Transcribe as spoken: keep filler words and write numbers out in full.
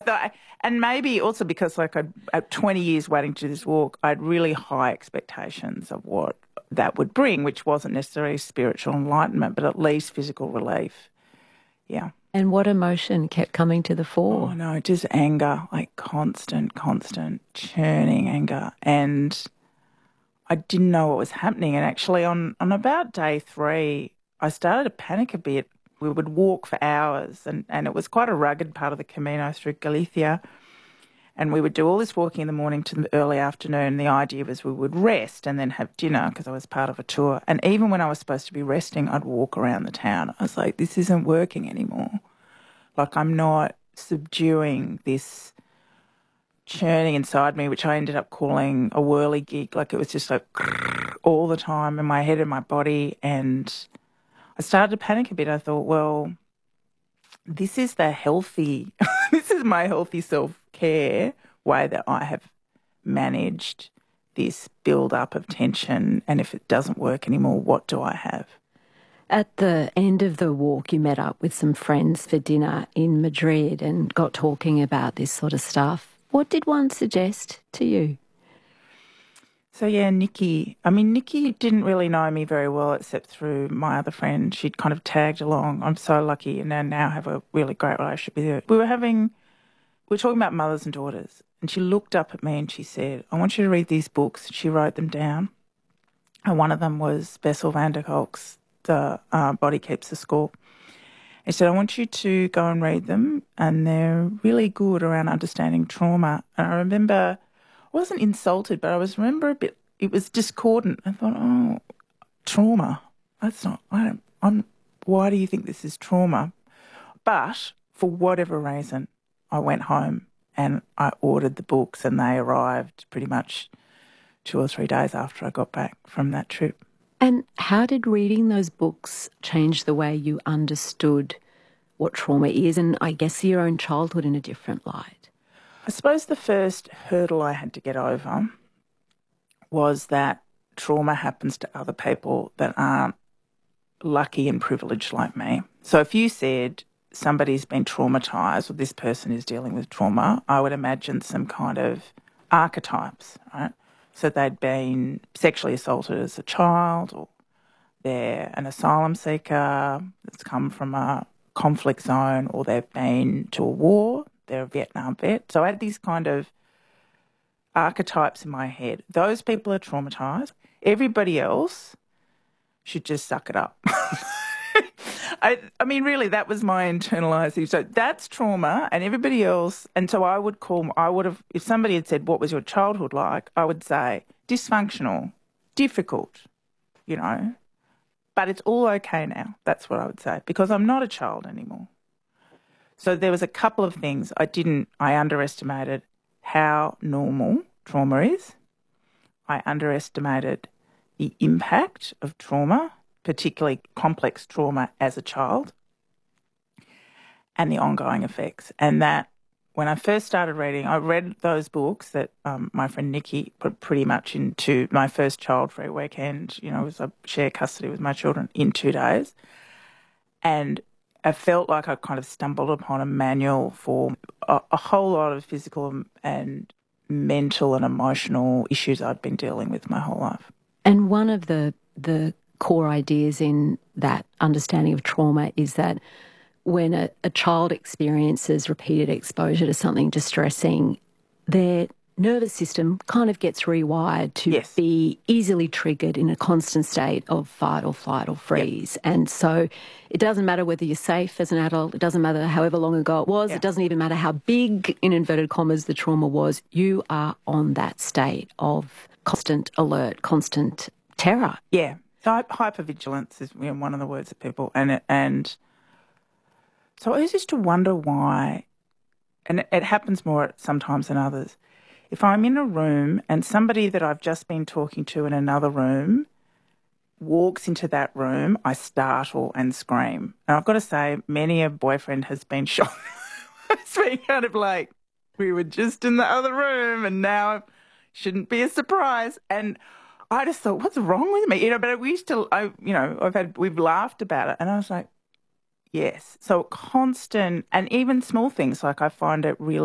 The, and maybe also because, like, I'd, at twenty years waiting to do this walk, I had really high expectations of what that would bring, which wasn't necessarily spiritual enlightenment, but at least physical relief. Yeah. And what emotion kept coming to the fore? Oh, no, just anger, like constant, constant churning anger. And I didn't know what was happening. And actually on, on about day three, I started to panic a bit. We would walk for hours, and, and it was quite a rugged part of the Camino through Galicia. And we would do all this walking in the morning to the early afternoon. The idea was we would rest and then have dinner because I was part of a tour. And even when I was supposed to be resting, I'd walk around the town. I was like, this isn't working anymore. Like, I'm not subduing this churning inside me, which I ended up calling a whirligig. Like, it was just like all the time in my head and my body. And I started to panic a bit. I thought, well, this is the healthy, this is my healthy self-care way that I have managed this build-up of tension. And if it doesn't work anymore, what do I have? At the end of the walk, you met up with some friends for dinner in Madrid and got talking about this sort of stuff. What did one suggest to you? So, yeah, Nikki. I mean, Nikki didn't really know me very well except through my other friend. She'd kind of tagged along. I'm so lucky and I now have a really great relationship with her. We were having, we were talking about mothers and daughters, and she looked up at me and she said, I want you to read these books. She wrote them down. And one of them was Bessel van der Kolk's The uh, Body Keeps the Score. He said, I want you to go and read them, and they're really good around understanding trauma. And I remember, I wasn't insulted, but I was remember a bit, it was discordant. I thought, oh, trauma. That's not, I don't, I'm, why do you think this is trauma? But for whatever reason, I went home and I ordered the books, and they arrived pretty much two or three days after I got back from that trip. And how did reading those books change the way you understood what trauma is, and I guess your own childhood in a different light? I suppose the first hurdle I had to get over was that trauma happens to other people that aren't lucky and privileged like me. So if you said somebody's been traumatised or this person is dealing with trauma, I would imagine some kind of archetypes, right? So they'd been sexually assaulted as a child, or they're an asylum seeker that's come from a conflict zone, or they've been to a war, they're a Vietnam vet. So I had these kind of archetypes in my head. Those people are traumatised. Everybody else should just suck it up. I, I mean, really, that was my internalised view. So that's trauma, and everybody else. And so I would call, I would have, if somebody had said, what was your childhood like? I would say dysfunctional, difficult, you know, but it's all okay now. That's what I would say, because I'm not a child anymore. So there was a couple of things I didn't, I underestimated how normal trauma is. I underestimated the impact of trauma, particularly complex trauma as a child, and the ongoing effects. And that when I first started reading, I read those books that um, my friend Nikki put pretty much into my first child-free weekend. You know, it was a share custody with my children in two days. And I felt like I kind of stumbled upon a manual for a, a whole lot of physical and mental and emotional issues I'd been dealing with my whole life. And one of the the core ideas in that understanding of trauma is that when a, a child experiences repeated exposure to something distressing, their nervous system kind of gets rewired to yes. be easily triggered in a constant state of fight or flight or freeze. Yep. And so it doesn't matter whether you're safe as an adult, it doesn't matter however long ago it was, yeah. it doesn't even matter how big, in inverted commas, the trauma was, you are on that state of constant alert, constant terror. Yeah. Hypervigilance is, you know, one of the words that people, and and so I used to wonder why, and it, it happens more sometimes than others. If I'm in a room and somebody that I've just been talking to in another room walks into that room, I startle and scream. And I've got to say, many a boyfriend has been shocked. It's been kind of like, we were just in the other room and now it shouldn't be a surprise. And I just thought, what's wrong with me? You know, but we used to, I, you know, I've had, we've laughed about it. And I was like, yes. So constant, and even small things, like I find it really